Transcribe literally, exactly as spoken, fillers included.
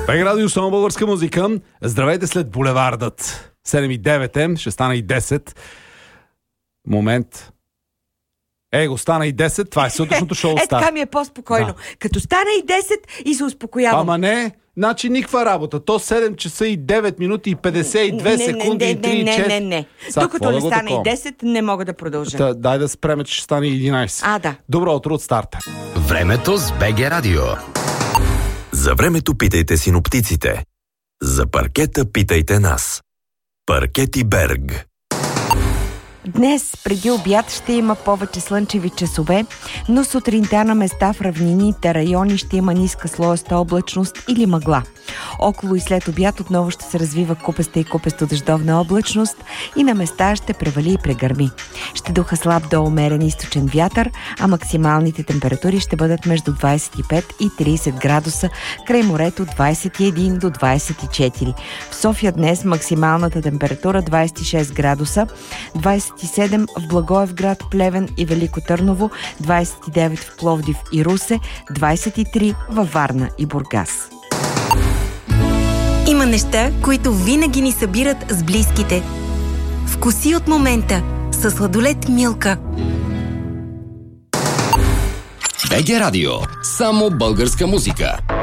БГ Радио, само българска музика. Здравейте след булевардът. седем и девет е, ще стана и десет. Момент. Е, го стана и десет, това е сутрешното шоу Е, Стар. така ми е по-спокойно. Да. Като стана и десет и се успокоявам. Ама не, значи никаква работа. То седем часа и девет минути и петдесет и две не, секунди не, и три и не, четири. не, не, не. Са, Докато не да стане такова? и десет, не мога да продължа. Та, дай да спреме, че ще стане и единайсет. А, да. Добро утро от старта. Времето с БГ Радио. За времето питайте синоптиците. За паркета питайте нас. Паркети Берг. Днес преди обяд ще има повече слънчеви часове, но сутринта на места в равнините райони ще има ниска слоеста облачност или мъгла. Около и след обяд отново ще се развива купеста и купесто дъждовна облачност и на места ще превали и прегърми. Ще духа слаб до умерен източен вятър, а максималните температури ще бъдат между двадесет и пет и тридесет градуса, край морето двадесет и един до двадесет и четири. В София днес максималната температура двадесет и шест градуса, двадесет и седем в Благоевград, Плевен и Велико Търново, двадесет и девет в Пловдив и Русе, двадесет и три във Варна и Бургас. Има неща, които винаги ни събират с близките. Вкуси от момента със сладолед Милка. БГ Радио. Само българска музика.